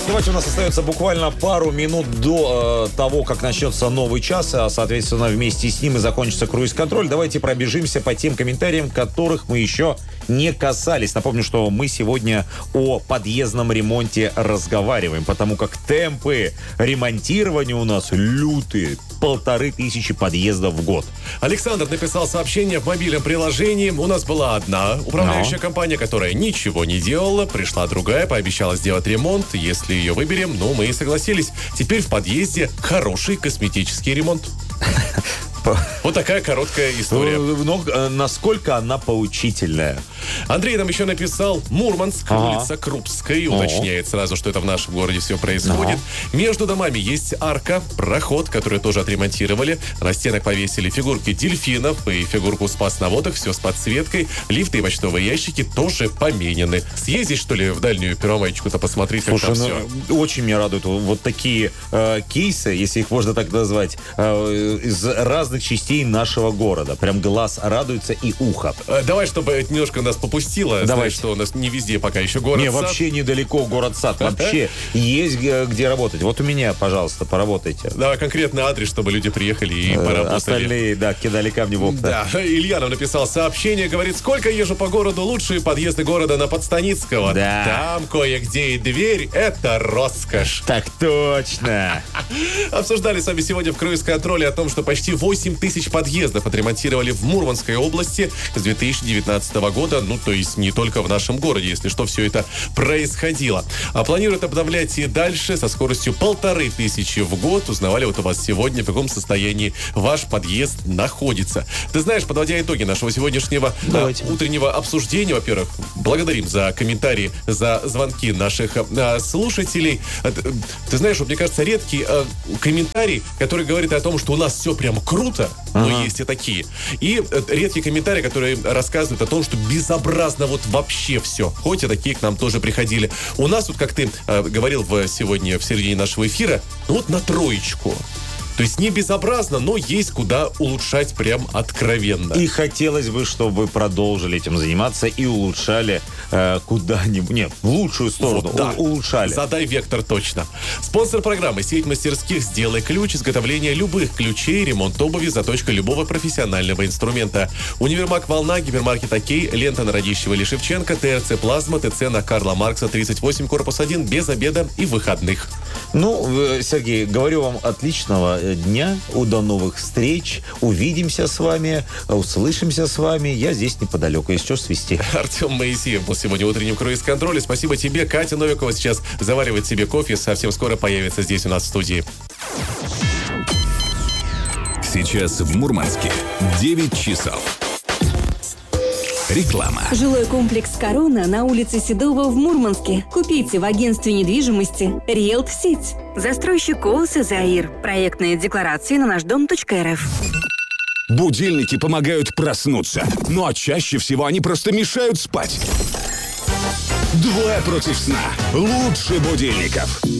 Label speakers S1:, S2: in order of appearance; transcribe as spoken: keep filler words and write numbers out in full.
S1: давайте, у нас остается буквально пару минут до э, того, как начнется новый час, а, соответственно, вместе с ним и закончится круиз-контроль. Давайте пробежимся по тем комментариям, которых мы еще не касались. Напомню, что мы сегодня о подъездном ремонте разговариваем, потому как темпы ремонтирования у нас лютые. Полторы тысячи подъездов в год.
S2: Александр написал сообщение в мобильном приложении. У нас была одна управляющая Но. компания, которая ничего не делала. Пришла другая, пообещала сделать ремонт. Если ее выберем, ну, мы и согласились. Теперь в подъезде хороший косметический ремонт. Вот такая короткая история.
S1: Но насколько она поучительная?
S2: Андрей нам еще написал: Мурманск, ага. улица Крупская. И уточняет сразу, что это в нашем городе все происходит. Ага. Между домами есть арка, проход, который тоже отремонтировали. На стенах повесили фигурки дельфинов и фигурку спас на водах. Все с подсветкой. Лифты и почтовые ящики тоже поменены. Съездить, что ли, в дальнюю Первомайчику-то посмотреть, как
S1: Слушай,
S2: там
S1: ну,
S2: все?
S1: Очень меня радуют вот такие э, кейсы, если их можно так назвать, э, из разных частей нашего города. Прям глаз радуется и ухо.
S2: Давай, чтобы немножко нас попустило. Давай, что у нас не везде пока еще город-сад.
S1: Не, вообще недалеко город-сад. Вообще есть где работать. Вот у меня, пожалуйста, поработайте.
S2: Давай конкретный адрес, чтобы люди приехали и поработали.
S1: Остальные, да, кидали камни в окна.
S2: Да, Илья нам написал сообщение, говорит: сколько езжу по городу, лучшие подъезды города на Подстаницкого.
S1: Да.
S2: Там кое-где и дверь — это роскошь.
S1: Так точно.
S2: Обсуждали с вами сегодня в круиз-контроле о том, что почти восемь тысяч подъездов отремонтировали в Мурманской области с две тысячи девятнадцатого года. Ну, то есть не только в нашем городе, если что, все это происходило. А планируют обновлять и дальше со скоростью полторы тысячи в год. Узнавали вот у вас сегодня, в каком состоянии ваш подъезд находится. Ты знаешь, подводя итоги нашего сегодняшнего а, утреннего обсуждения, во-первых, благодарим за комментарии, за звонки наших а, слушателей. А, ты, ты знаешь, вот, мне кажется, редкий а, комментарий, который говорит о том, что у нас все прям круто, но ага. есть и такие. И а, редкие комментарии, которые рассказывают о том, что безобразно вот вообще все. Хоть и такие к нам тоже приходили. У нас вот, как ты э, говорил в, сегодня в середине нашего эфира, ну вот на троечку. То есть не безобразно, но есть куда улучшать прям откровенно.
S1: И хотелось бы, чтобы вы продолжили этим заниматься и улучшали э, куда-нибудь. Нет, в лучшую сторону. Вот, да. У- улучшали.
S2: Задай вектор точно. Спонсор программы — сеть мастерских «Сделай ключ». Изготовление любых ключей, ремонт обуви, заточка любого профессионального инструмента. Универмаг «Волна», гипермаркет «Окей», лента на Радищева или Шевченко, ТРЦ «Плазма», ТЦ на Карла Маркса, тридцать восемь, корпус один, без обеда и выходных.
S1: Ну, Сергей, говорю вам отличного дня, до новых встреч, увидимся с вами, услышимся с вами. Я здесь неподалеку, если что, свисти.
S2: Артем Моисеев был сегодня в утреннем круиз-контроле. Спасибо тебе. Катя Новикова сейчас заваривает себе кофе, совсем скоро появится здесь у нас в студии.
S3: Сейчас в Мурманске девять часов. Реклама.
S4: Жилой комплекс «Корона» на улице Седова в Мурманске. Купите в агентстве недвижимости «Риэлт Сеть». Застройщик ООО «Заир». Проектные декларации на наш дом точка эр эф.
S3: Будильники помогают проснуться, ну а чаще всего они просто мешают спать. Двое против сна. Лучше будильников.